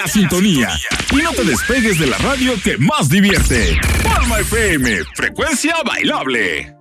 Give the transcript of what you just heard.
sintonía. Y no te despegues de la radio que más divierte. Palma FM, frecuencia bailable.